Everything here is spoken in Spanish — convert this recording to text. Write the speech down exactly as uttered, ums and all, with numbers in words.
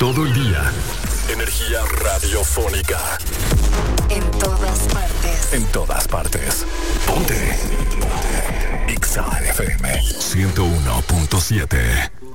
Todo el día. Energía radiofónica. En todas partes. En todas partes. Ponte. Ponte. Exa F M ciento uno punto siete.